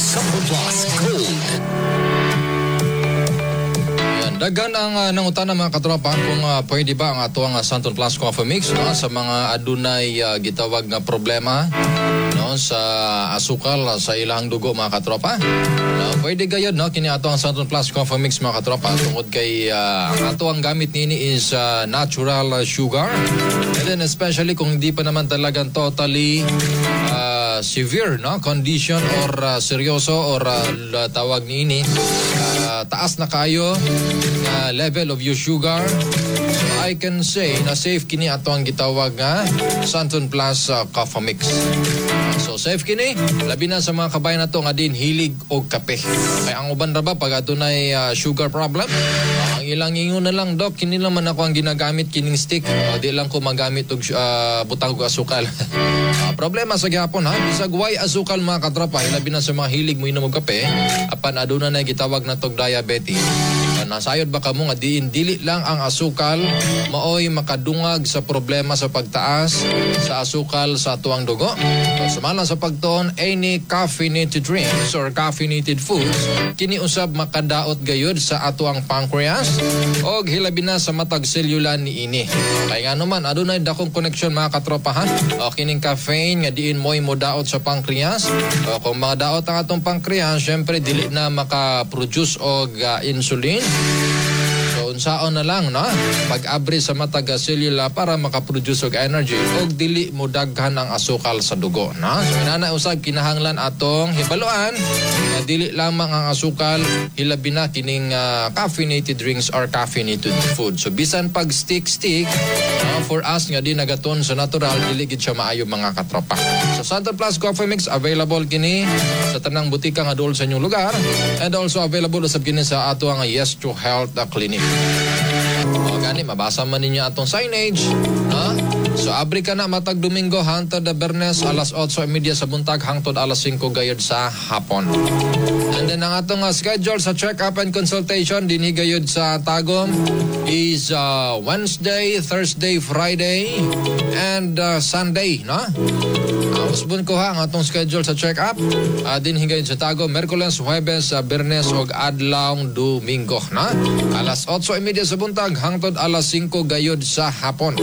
Sampo Plus Gold. Dagan ang nangutana mga katropa kung pwede ba ang ato ang Santon Plus Coffee Mix no, sa mga adunay gitawag nga problema no, sa asukal sa ilang dugo mga katropa. No, pwede gayod no, kini ato ang Santon Plus Coffee Mix mga katropa tungod kay ang ato ang gamit nini is natural sugar. And then especially kung hindi pa naman talagang totally severe no condition or seryoso or tawag nini taas na kayo na level of your sugar, so I can say na safe kini ato ang gitawag nga Santon Plus Coffee Mix. So safe kini labi na sa mga kabayan nato nga din hilig og kape. Kay ang uban ra ba pag adunay sugar problem, ang ilang ingon na lang, Dok, kini naman ako ang ginagamit kining stick, di lang ko magamit og butang og asukal. Problema sa gihapon ha, bisag way asukal mga katropa, labi na sa mga hilig mo inom og kape, apan aduna na gitawag natog diabetes. Nasayod ba kamo nga dili lang ang asukal maoy makadungag sa problema sa pagtaas sa asukal sa atuang dugo. Sumala sa pagtuon any caffeinated drinks or caffeinated foods kini usab makadaot gayud sa atuang pancreas og hilabi na sa matag selula niini. Kay nga naman adunay dakong connection mga katropa ha. O kining caffeine nga diin moy modaot sa pancreas. O kung mga daot ang atong pancreas, syempre dili na maka-produce og insulin. So unsaon na lang no pag-abri sa matag selula para makaproduce og energy og dili mo daghan ang asukal sa dugo no. So inana usab kinahanglan atong hibaluan na dili lamang ang asukal hilabi na kining caffeinated drinks or caffeinated food. So bisan pag stick for us nga di nagaton sa natural dili gid siya maayo mga katropa. So Santon Plus Coffee Mix available kini sa tanang butika nga duol sa inyong lugar and also available usab kini sa ato ang Yes to Health Clinic. O gani mabasa man ninyo atong signage no? So abri ka na matag Domingo hangtod the Bernes alas 8:30 sa buntag hangtod alas 5 gayud sa hapon. And then ang atong schedule sa check-up and consultation dinhi gayud sa Tagum is Wednesday, Thursday, Friday and Sunday no? Usbon ko ha ang atong schedule sa check-up dinhi gayud sa Tagum Miyerkules, Huwebes, Bernes ug adlaw Domingo na alas 8:30 sa buntag hangtod alas 5 gayud sa hapon.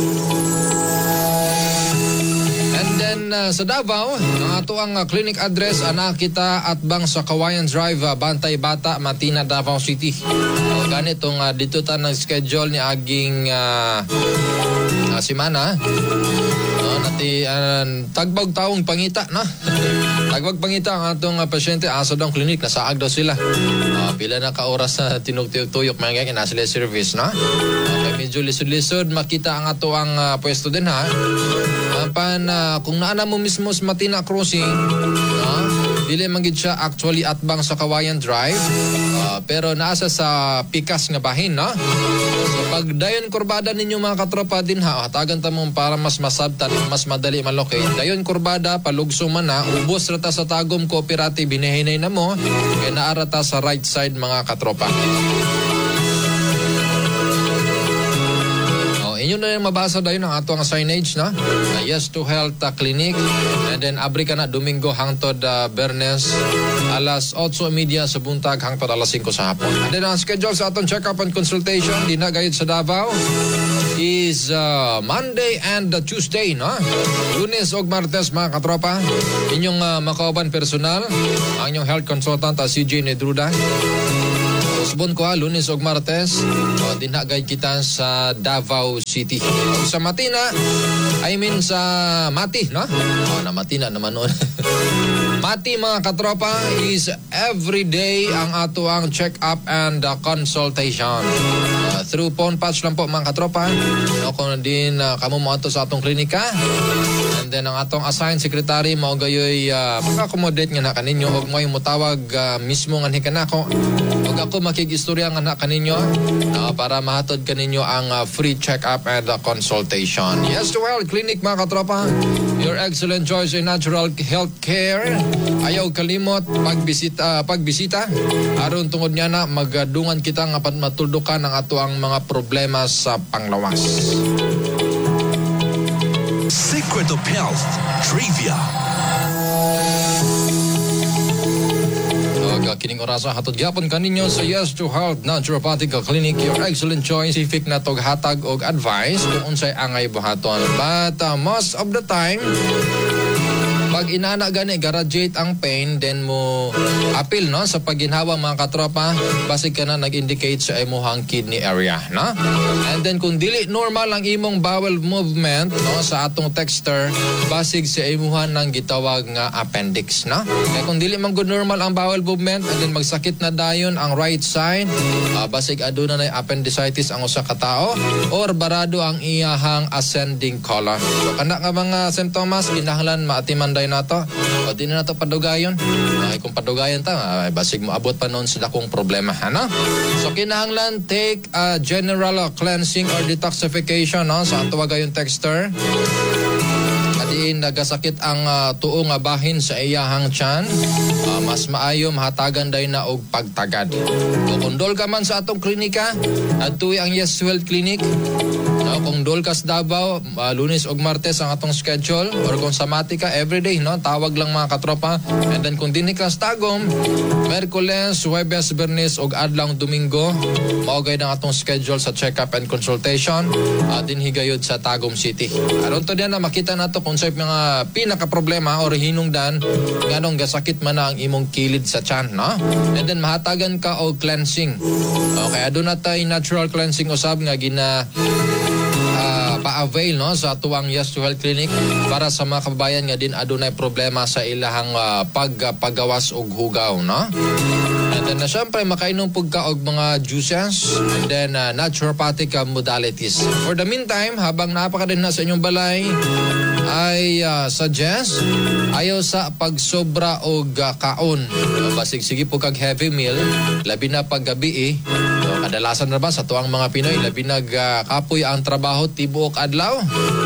And then sa Davao, ang ato ang clinic address ana kita at bang sa Kawayan Drive, Bantay Bata, Matina, Davao City. Ganitong dito ta nag schedule ni aging simana. Nati tagbag taong pangita na. Tagbag pangita ang atong pasyente asa daw clinic nasaag daw sila. Pila na ka oras na tinugtuyok mga kaya sila service na. Okay, medyo lisod-lisod makita ang ato ang pwesto din ha. Kung naana mo mismo sa Matina Crossing, dili man gid siya actually atbang sa Kawayan Drive, pero nasa sa pikas nga bahin no. So pag dayon kurbada ninyo mga katropa din ha, hatagan ta mo para mas masabtan, mas madali malocate. Dayon kurbada palugso man na ubos rata sa Tagum Cooperative binahinay na mo kay naarata sa right side mga katropa. Inyo na yung mabasa dayon ang ato ang signage na Yes to Health Clinic and then abri ka na Domingo hangtod Bernes alas 8:30 sa buntag hangtod alas 5 sa hapon. And then ang schedule sa atong check-up and consultation dinagayod sa Davao is Monday and Tuesday no? Lunes ug Martes mga katropa inyong makauban personal ang inyong health consultant CJ Nedruda. Usbon ko Lunes ug Martes dinagay kita sa Davao City. Sa Matina, sa Mati, no? Na Matina naman noon. Mati mga katropa is every day ang ato ang check-up and consultation. Through phone patch lang po mga katropa. Kung din kamo mo ato sa atong klinika. And then ang atong assigned secretary mao gayoy maka-accommodate nga na kaninyo og mo'y mutawag mismo nga ni kanako. Og ako makigistorya nga na kaninyo para mahatod kaninyo ang free check-up and consultation. Yes to Health Clinic mga katropa. Your excellent choice in natural health care. Ayaw kalimot pagbisita aron tungod niya na magdungan kita nga matuldukan ang ato ang mga problema sa panglawas. Secret of Health Trivia. kining orasa hatod gyapon kaninyo sa Yes to Health Naturopathic Clinic, your excellent choice. Scientific na tog hatag og advice kung unsay angay buhaton. But most of the time, pag inana gani graduate ang pain, then mo appeal no sa pagginhawa mga katropa, basig ka na nag-indicate sa imuhang kidney area, no? And then kung dili normal ang imong bowel movement no sa atong texter, basig sa imuhan ng gitawag nga appendix, no? Kaya kung dili man good normal ang bowel movement, and then magsakit na dayon ang right side, basig aduna na appendicitis ang usa ka tawo, or barado ang iyahang ascending colon. So kana nga mga symptoms kinahanglan maatiman nato o di na nato padugayon. Kung padugayon ta, basig mo abot pa noon sa dakong problema, ano? So kinahanglan take a general cleansing or detoxification, no, sa tuwagayon texter. Adiin nagasakit ang tuo nga bahin sa iyahang tiyan, mas maayo mahatagan day na og pagtagad. So kung dol ka man sa atong klinika, adtoy ang Yes to Health Clinic. No, kung dol ka sa Davao, Lunes ug Martes ang atong schedule, or kung sa Matika everyday, no, tawag lang mga katropa. And then kung dinhi ka sa Tagum, Merkules, Huwebes, Bernes ug adlaw Domingo, mao gay ang atong schedule sa check-up and consultation dinhi gayud sa Tagum City. Aron to diyan na makita nato kung sa mga pinaka problema or hinungdan nganong gasakit man ang imong kilid sa tiyan, no? And then mahatagan ka og cleansing. Okay, aduna tay natural cleansing usab nga gina pa-avail no sa tuwang Yes to Health Clinic para sa mga kababayan nga din adunay problema sa ilahang paggawas og hugaw, no? And then syempre makainom pug ka og mga juices, and then naturopathic modalities. For the meantime, habang napakadin na sa inyong balay, I suggest ayaw sa pagsobra og kaon. Basig sige po kag heavy meal, labi na pag gabi kadalasan na ba sa tuwang mga Pinoy, labi nagkapoy ang trabaho tibuok adlaw.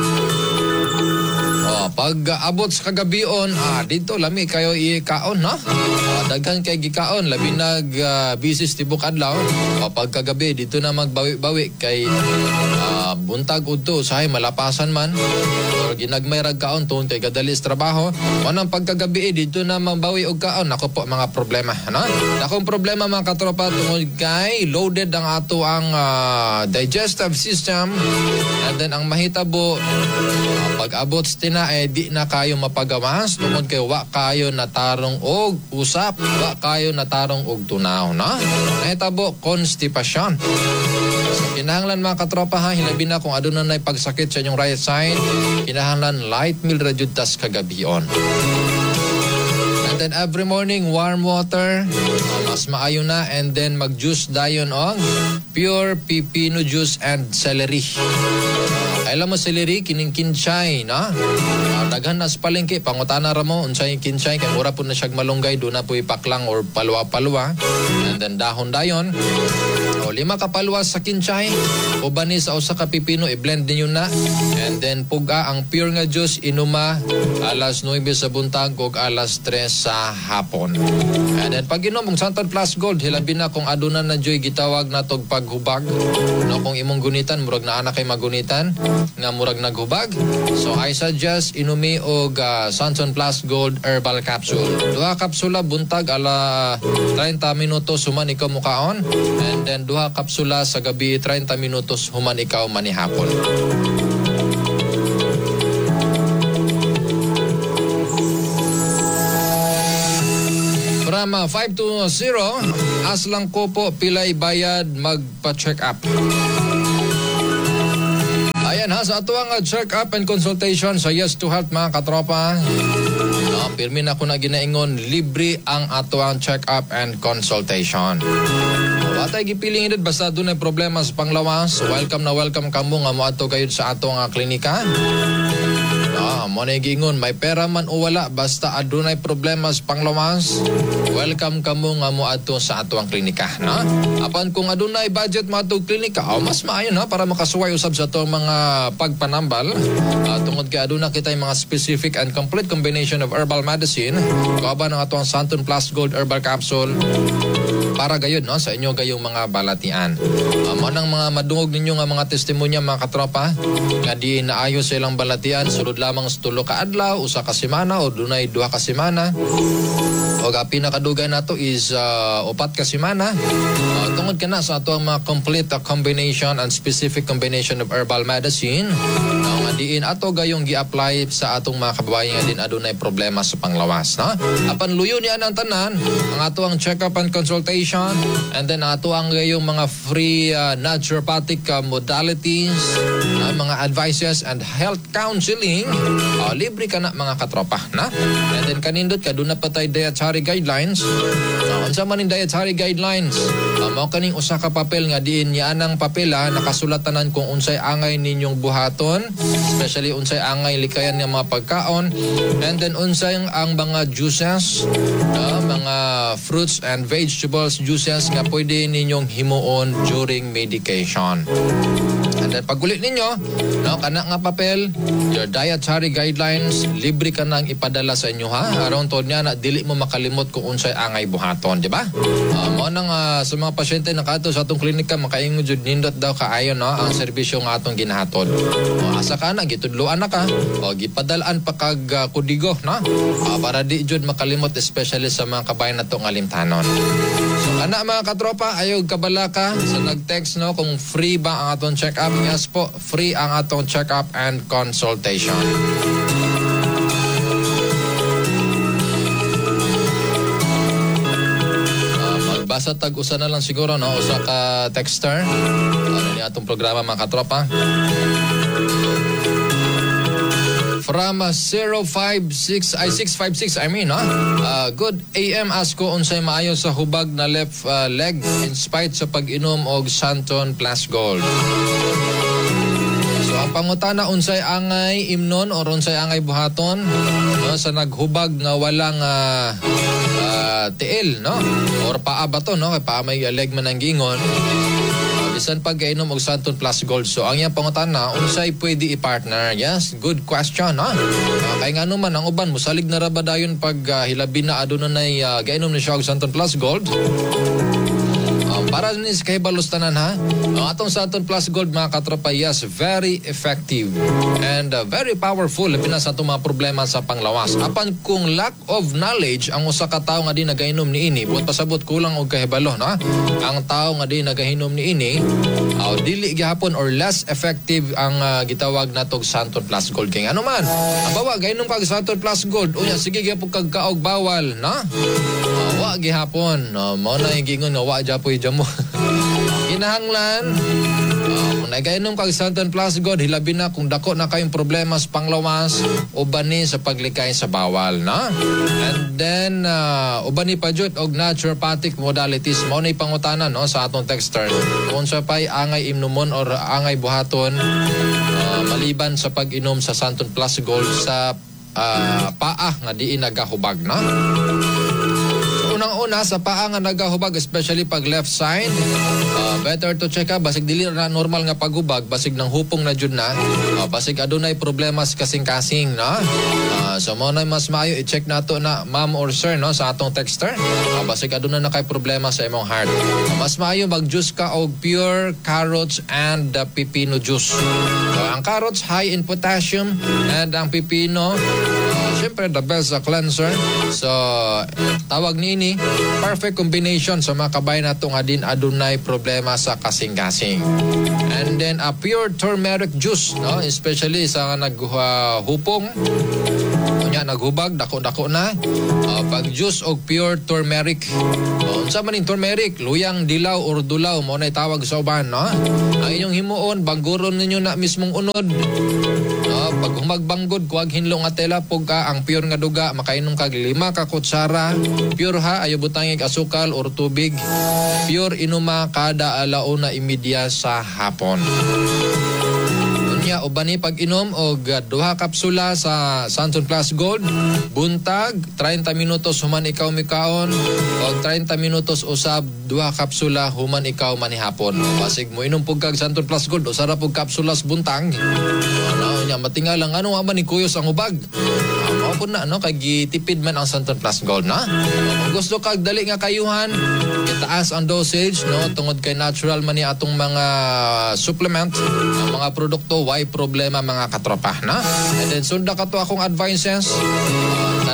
Pag abot sa kagabion, dito lami kayo i-kaon, no? Daghan kay gikaon, labi nag busy tibok adlaw. Pag kagabi dito na magbawi-bawi kay buntag udto sahay malapasan man, or ginagmay rag kaon tungod kay kadalis trabaho. Manang pagkagabi dito na magbawi og kaon, nako po mga problema, no? Dakong problema mga katropa tungod kay loaded ang ato ang digestive system, and then ang mahitabo pag abot tina di na kayo mapagawas tungod kay wa kayo natarong og usap, wa kayo natarong og tunaw, no? Nahitabo constipation. So kinahanglan mga katropa hilabi na kung aduna nay pagsakit sa inyong right side, kinahanglan light meal ra jud tas kagabion. And then every morning warm water, mas maayo na, and then mag-juice dayon og pure pipino juice and celery. Alam mo celery kining kinchay, no? Daghan na sa palengke pangutana ra mo unsay kinchay kay mura pud na siya malunggay, do na puy paklang or palwa-palwa, and then dahon dayon. O 5 ka palwa sa kinchay, uban ni sa usa ka pipino i-blend ninyo na, and then puga ang pure nga juice inuma alas 9 sa buntag ug alas 3 sa hapon. And then pag inom ang Santon Plus Gold, hilabi na kung aduna na joy gitawag natog paghubag, no? Kung imong gunitan murag na ana kay magunitan nga murag naghubag, so I suggest inumi og Santon Plus Gold Herbal Capsule. 2 kapsula buntag ala 30 minutos human ikaw mukaon, and then 2 kapsula sa gabi 30 minutos human ikaw manihapon. From 5 to 0, aslang ko po pilay bayad magpa-check up. Ayan sa atuang check-up and consultation sa Yes to Health mga katropa. Pirmi na ko na ginaingon, libre ang atuang check-up and consultation. Watay gipiling edad basta doon ay problema sa panglawas. Welcome na welcome kamo nga mo ato kayo sa atong klinika. Mo na gingon, may pera man o wala, basta adunay problema sa panglawas, welcome kamo nga mo ato sa ato ang klinika, no? Apan kung adunay budget mo ato klinika, mas maayo, no? Para makasuway usab sa ato mga pagpanambal. Tungod kay aduna kita yung mga specific and complete combination of herbal medicine, kauban ng ato ang Santon Plus Gold Herbal Capsule, para gayon, no, sa inyo gayong mga balatian. Manang mga madungog ninyo nga mga testimonya mga katropa nga di naayo sa ilang balatian, sulod lamang sa 3 ka adlaw, 1 ka semana o dunay 2 ka semana. O pinakadugay nato is upat ka semana. Tungod ka na sa ato ang mga complete combination and specific combination of herbal medicine. Nga diin ato gayong gi-apply sa atong mga kababayan nga din adunay problema sa panglawas. No? Apan luyo niya ang tanan, ang ato ang check-up and consultation, and then ato ang gayong mga free naturopathic modalities, mga advices and health counseling. Libre ka na mga katropa. Na? And then kanindot ka, doon na pa tayo dietary guidelines. Unsa man yung dietary guidelines? Mao kaning usa ka papel nga diin yan ang papel nakasulatanan kung unsay angay ninyong buhaton, especially unsay angay likayan ng mga pagkaon, and then unsay ang mga juices, mga fruits and vegetables juices nga pwede ninyong himuon during medication. And then pagulit ninyo, kana nga papel, your dietary guidelines, libre ka nang ipadala sa inyo aron tod niya na dili mo makalimot kung unsay angay buhaton, di ba? Mao nang sa mga pasyente na kato sa atong klinika makaingon jud nindot daw kaayo ang serbisyo nga atong ginahatod. Asa ka na gitudloan na ka o gipadalaan pa kag kudigo para di jud makalimot, especially sa mga kabayan nato nga limtanon. So ana mga katropa, ayaw kabala ka sa nag-text kung free ba ang atong check-up. Yes po, free ang atong check-up and consultation. Basta tag-usa na lang siguro, usa ka texter. Ni atong programa mga katropa. From 656, good AM, asko unsay maayo sa hubag na left leg in spite sa pag-inom og Santon Plus Gold. So ang pangutana, unsay angay imnon or unsay angay buhaton sa naghubag nga walang tiil, or paa ba to, kay paa may leg man ang gingon. Bisan pag-inom og Santon Plus Gold. So ang iyang pangutana, unsay pwede i-partner? Yes, good question. Kaya nga naman ang uban musalig na ra ba dayon pag hilabi na adunay gainom ni siya og Santon Plus Gold. Para ni sa kahibalos tanan ang atong Santon Plus Gold mga katropa, yes, very effective and very powerful labi na sa atong mga problema sa panglawas. Apan kung lack of knowledge ang usa ka tawo nga di nagainom ni ini, buot pasabot kulang og kahibalo ang tawo nga di nagahinom ni ini, dili gihapon or less effective ang gitawag natog Santon Plus Gold. Kay ano man ang bawa gainom kag Santon Plus Gold, unya sige gyapon kag kaog bawal wa gihapon mo na gingon nga wa japoy jamo. Kinahanglan kung nagainom kag Santon Plus Gold, hilabi na kung dako na kayong problema sa panglawas, ubani sa paglikay sa bawal and then ubani pa jud og naturopathic modalities. Mao na pangutana sa atong texter kung sa pay angay imnomon or angay buhaton maliban sa pag-inom sa Santon Plus Gold sa paa nga diin nagahubag unang-una sa paa nga nagahubag, especially pag left side, better to check up basig dili na normal nga paghubag, basig nang hupong na jud na, basig adunay problema sa kasing-kasing so mo na mas maayo i-check nato na ma'am or sir sa atong texter, basig aduna na kay problema sa imong heart. Mas maayo mag-juice ka og pure carrots and pipino juice. Ang carrots high in potassium and ang pipino syempre the best cleanser. So tawag ni perfect combination sa mga kabayan nato nga din adunay problema sa kasing-kasing. And then a pure turmeric juice, especially sa naghupong unya naghubag dako-dako na, pag juice og pure turmeric. Unsa man ning turmeric, luyang dilaw or dulaw mo na tawag sa uban, ang inyong himuon bangguron ninyo na mismong unod. Pag humagbanggod kuwag hinlo nga tela pugka ang pure nga duga, makainom kag 5 ka kutsara pure ayo butangig asukal or tubig, pure inuma kada alauna imedya sa hapon. Ubani pag-inom og 2 kapsula sa Santon Plus Gold buntag 30 minutos human ikaw mikaon og 30 minutos usab 2 kapsula human ikaw manihapon. Basig mo inom pug kag Santon Plus Gold usa ra pug kapsulas buntag. Nya matingal lang ano man ni kuyos ang ubag. Mao pud na kay gitipid man ang Santon Plus Gold Kung gusto kag dali nga kayuhan, itaas ang dosage tungod kay natural man ni atong mga supplement, ang mga produkto, why problema mga katropa And then sunda ka to akong advices,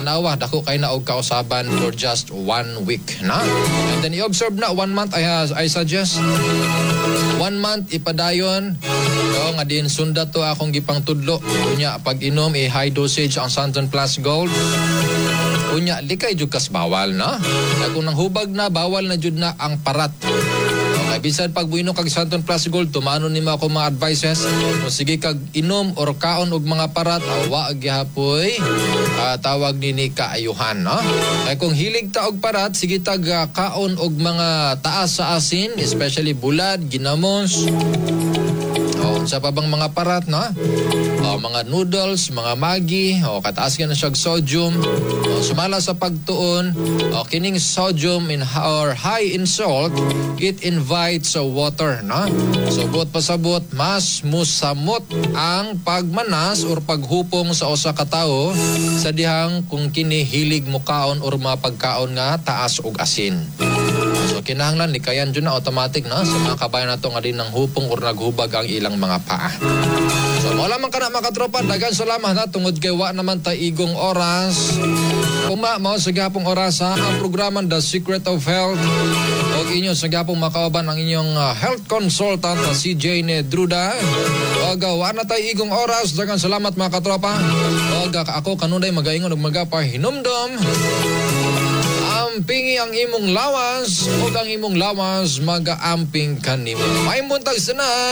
tanawa dako kay na og kausaban for just 1 week na. And then i-observe na 1 month I suggest 1 month ipadayon nga din sunda to akong gipang tudlo unya pag inom high dosage ang Santon Plus Gold. Unya likay jud kas bawal na. Kung nang hubag na bawal na jud na ang parat. Okay, bisan pag buino kag Santon Plus Gold tumanon nimo ako mga advices. Kung sige kag inom or kaon og mga parat awa gyapoy tawag nini kaayuhan, no? Kay kung hilig ta og parat sige tag kaon og mga taas sa asin, especially bulad, ginamos. Sa pa bang mga parat, no? Mga noodles, mga Maggi, kataas ka na siyang sodium. Sumala sa pagtuon, kining sodium or high in salt, it invites water, no? So, buot pasabot, mas musamot ang pagmanas or paghupong sa usa ka tawo sa dihang kung kinihilig mo kaon or mga pagkaon nga taas og asin. So kinahanglan likayan dyan na automatic na sa mga kabayan na ito nga din ng hupong or naghubag ang ilang mga paa. So mo lamang ka na mga katropa, dagan salamat na tungod kay wa naman ta igong oras. Kuma mao sa gapong oras ha ang programa The Secret of Health og inyo sa gapong makauban ang inyong health consultant na si Jane Druda. Og wa na tay igong oras, dagan salamat mga katropa. Og ako kanunay magaingon og magapa hinumdom. Ampingi ang imong lawas o ang imong lawas mag-aamping kanimo. May muntag sana.